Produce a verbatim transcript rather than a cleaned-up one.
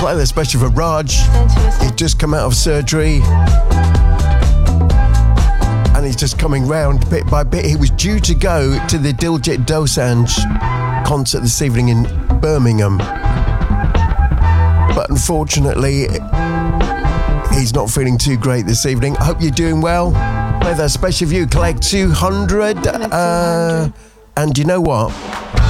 play that special for Raj. He's just come out of surgery. And he's just coming round bit by bit. He was due to go to the Diljit Dosanjh concert this evening in Birmingham. But unfortunately, he's not feeling too great this evening. I hope you're doing well. Play that special for you. Collect two hundred. Uh, and you know what?